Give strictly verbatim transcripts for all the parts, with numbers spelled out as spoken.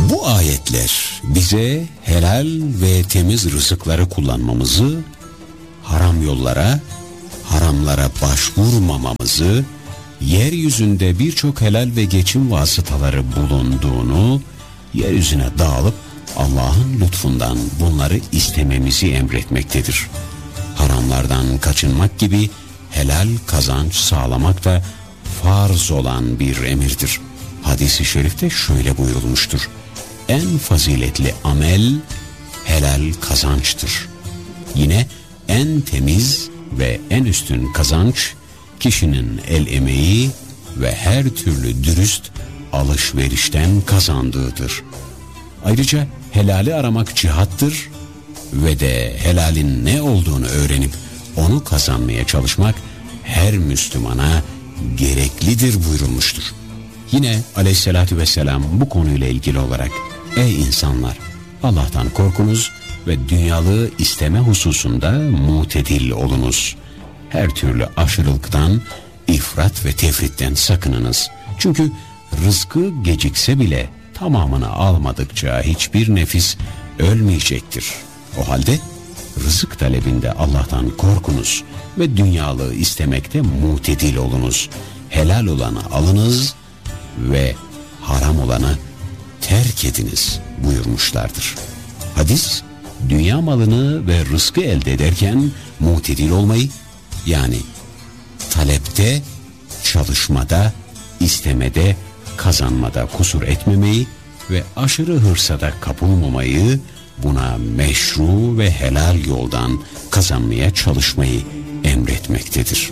Bu ayetler bize helal ve temiz rızıkları kullanmamızı, haram yollara, haramlara başvurmamamızı, yeryüzünde birçok helal ve geçim vasıtaları bulunduğunu, yeryüzüne dağılıp Allah'ın lütfundan bunları istememizi emretmektedir. Haramlardan kaçınmak gibi helal kazanç sağlamak da farz olan bir emirdir. Hadis-i şerifte şöyle buyurulmuştur: en faziletli amel helal kazançtır. Yine en temiz ve en üstün kazanç kişinin el emeği ve her türlü dürüst alışverişten kazandığıdır. Ayrıca helali aramak cihattır ve de helalin ne olduğunu öğrenip onu kazanmaya çalışmak her Müslümana gereklidir buyurulmuştur. Yine aleyhissalatü vesselam bu konuyla ilgili olarak ey insanlar, Allah'tan korkunuz ve dünyalığı isteme hususunda mutedil olunuz. Her türlü aşırılıktan, ifrat ve tefritten sakınınız. Çünkü rızkı gecikse bile tamamını almadıkça hiçbir nefis ölmeyecektir. O halde rızık talebinde Allah'tan korkunuz ve dünyalığı istemekte mutedil olunuz. Helal olanı alınız ve haram olanı terk ediniz buyurmuşlardır. Hadis, dünya malını ve rızkı elde ederken mutedil olmayı, yani talepte, çalışmada, istemede, kazanmada kusur etmemeyi ve aşırı hırsa da kapılmamayı, buna meşru ve helal yoldan kazanmaya çalışmayı emretmektedir.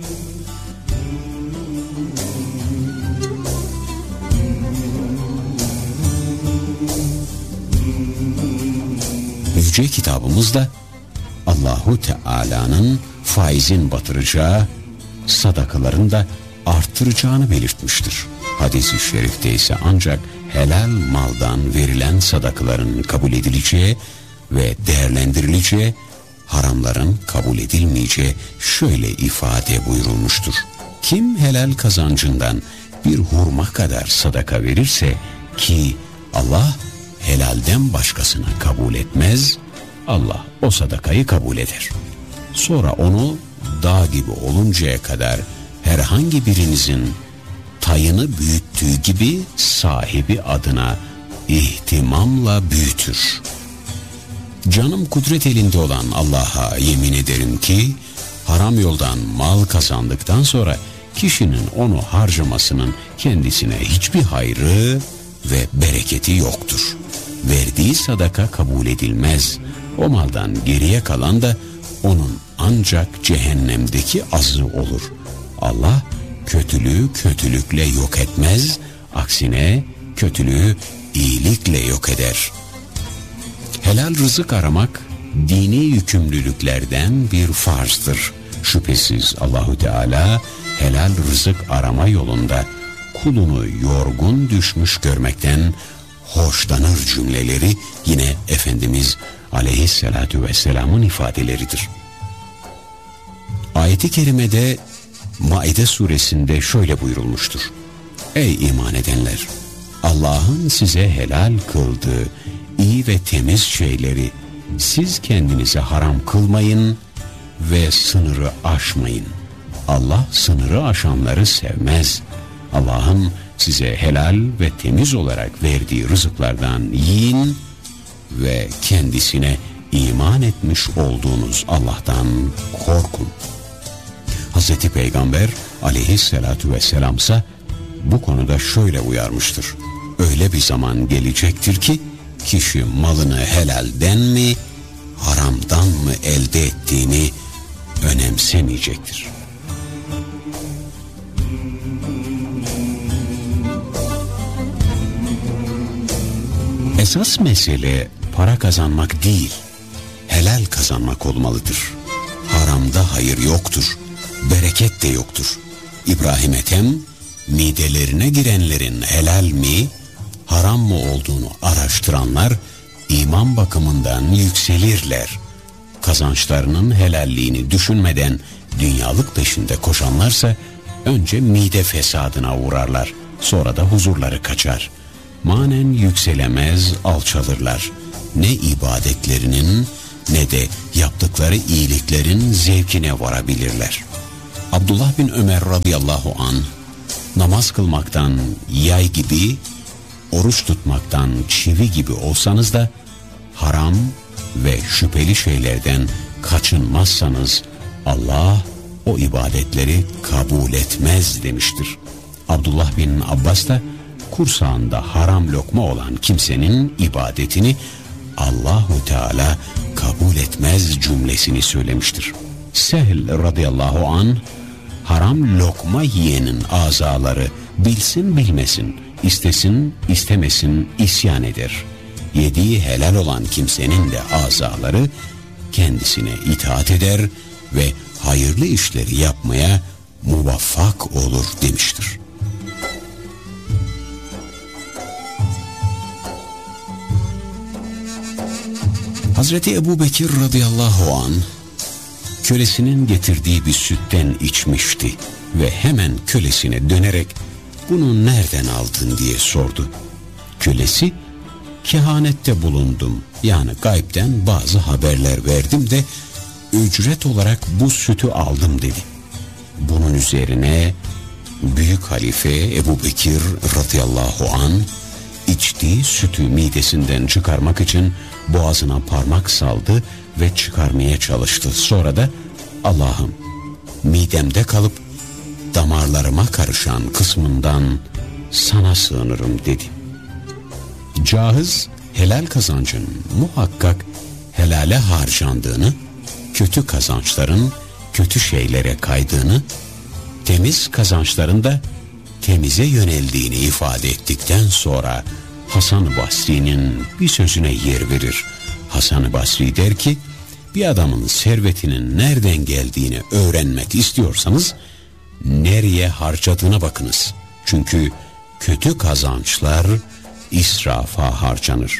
Yüce kitabımızda Allahu Teala'nın faizin batıracağı, sadakaların da arttıracağını belirtmiştir. Hadis-i şerifte ise ancak helal maldan verilen sadakaların kabul edileceği ve değerlendirileceği, haramların kabul edilmeyeceği şöyle ifade buyurulmuştur: kim helal kazancından bir hurma kadar sadaka verirse, ki Allah helalden başkasını kabul etmez, Allah o sadakayı kabul eder. Sonra onu dağ gibi oluncaya kadar herhangi birinizin tayını büyüttüğü gibi sahibi adına ihtimamla büyütür. Canım kudret elinde olan Allah'a yemin ederim ki, haram yoldan mal kazandıktan sonra kişinin onu harcamasının kendisine hiçbir hayrı ve bereketi yoktur. Verdiği sadaka kabul edilmez. O maldan geriye kalan da onun ancak cehennemdeki azı olur. Allah kötülüğü kötülükle yok etmez, aksine kötülüğü iyilikle yok eder. Helal rızık aramak dini yükümlülüklerden bir farzdır. Şüphesiz Allahu Teala helal rızık arama yolunda kulunu yorgun düşmüş görmekten hoşlanır cümleleri yine Efendimiz Aleyhisselatü Vesselam'ın ifadeleridir. Ayet-i kerimede Maide suresinde şöyle buyurulmuştur: ey iman edenler! Allah'ın size helal kıldığı iyi ve temiz şeyleri siz kendinize haram kılmayın ve sınırı aşmayın. Allah sınırı aşanları sevmez. Allah'ın size helal ve temiz olarak verdiği rızıklardan yiyin ve kendisine iman etmiş olduğunuz Allah'tan korkun. Hazreti Peygamber aleyhissalatu vesselam ise bu konuda şöyle uyarmıştır: öyle bir zaman gelecektir ki kişi malını helalden mi, haramdan mı elde ettiğini önemsemeyecektir. Esas mesele para kazanmak değil, helal kazanmak olmalıdır. Haramda hayır yoktur, bereket de yoktur. İbrahim Ethem, midelerine girenlerin helal mi, haram mı olduğunu araştıranlar iman bakımından yükselirler. Kazançlarının helalliğini düşünmeden dünyalık peşinde koşanlarsa önce mide fesadına uğrarlar, sonra da huzurları kaçar. manen yükselemez, alçalırlar. Ne ibadetlerinin ne de yaptıkları iyiliklerin zevkine varabilirler. Abdullah bin Ömer radıyallahu anh, namaz kılmaktan yay gibi, oruç tutmaktan çivi gibi olsanız da haram ve şüpheli şeylerden kaçınmazsanız Allah o ibadetleri kabul etmez demiştir. Abdullah bin Abbas da kursağında haram lokma olan kimsenin ibadetini Allahu Teala kabul etmez cümlesini söylemiştir. Sehl radıyallahu anh, haram lokma yiyenin azaları bilsin bilmesin, istesin istemesin isyan eder. Yediği helal olan kimsenin de azaları kendisine itaat eder ve hayırlı işleri yapmaya muvaffak olur demiştir. Hazreti Ebu Bekir radıyallahu anh kölesinin getirdiği bir sütten içmişti ve hemen kölesine dönerek bunu nereden aldın diye sordu. Kölesi, kehanette bulundum, yani gaybden bazı haberler verdim de ücret olarak bu sütü aldım dedi. Bunun üzerine büyük halife Ebu Bekir radıyallahu anh içtiği sütü midesinden çıkarmak için boğazına parmak saldı ve çıkarmaya çalıştı. Sonra da Allah'ım midemde kalıp damarlarıma karışan kısmından sana sığınırım dedi. Caiz helal kazancın muhakkak helale harcandığını, kötü kazançların kötü şeylere kaydığını, temiz kazançların da temize yöneldiğini ifade ettikten sonra Hasan-ı Basri'nin bir sözüne yer verir. Hasan-ı Basri der ki, bir adamın servetinin nereden geldiğini öğrenmek istiyorsanız nereye harcadığına bakınız. Çünkü kötü kazançlar israfa harcanır.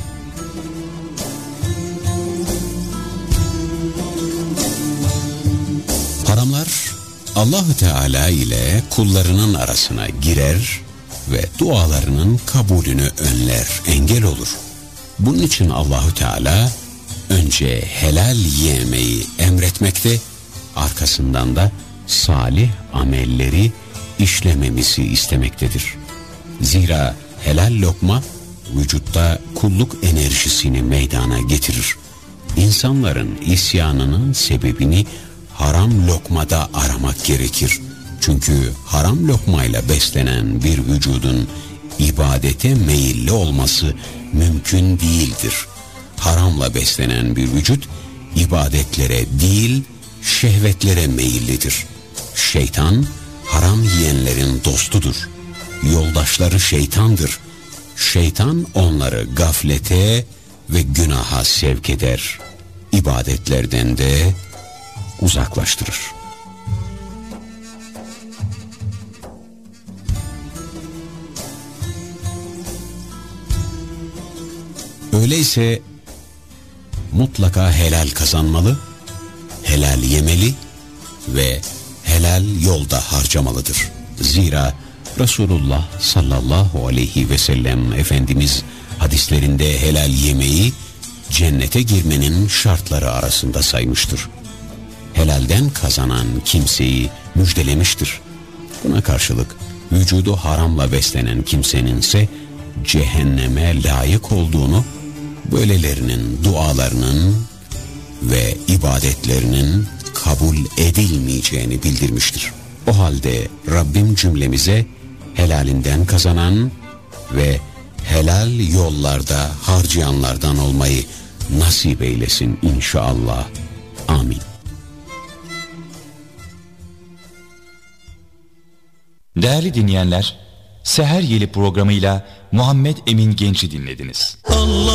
Haramlar Allah-u Teala ile kullarının arasına girer ve dualarının kabulünü önler, engel olur. Bunun için Allah-u Teala önce helal yemeyi emretmekte, arkasından da salih amelleri işlememizi istemektedir. Zira helal lokma vücutta kulluk enerjisini meydana getirir. İnsanların isyanının sebebini haram lokmada aramak gerekir. Çünkü haram lokmayla beslenen bir vücudun ibadete meyilli olması mümkün değildir. Haramla beslenen bir vücut ibadetlere değil, şehvetlere meyillidir. Şeytan haram yiyenlerin dostudur. Yoldaşları şeytandır. Şeytan onları gaflete ve günaha sevk eder. İbadetlerden de uzaklaştırır. Öyleyse mutlaka helal kazanmalı, helal yemeli ve helal yolda harcamalıdır. Zira Resulullah sallallahu aleyhi ve sellem Efendimiz hadislerinde helal yemeği cennete girmenin şartları arasında saymıştır. Helalden kazanan kimseyi müjdelemiştir. Buna karşılık vücudu haramla beslenen kimsenin ise cehenneme layık olduğunu, böylelerinin dualarının ve ibadetlerinin kabul edilmeyeceğini bildirmiştir. O halde Rabbim cümlemize helalinden kazanan ve helal yollarda harcayanlardan olmayı nasip eylesin inşallah. Amin. Değerli dinleyenler, Seher Yeli programıyla Muhammed Emin Genç'i dinlediniz. Allah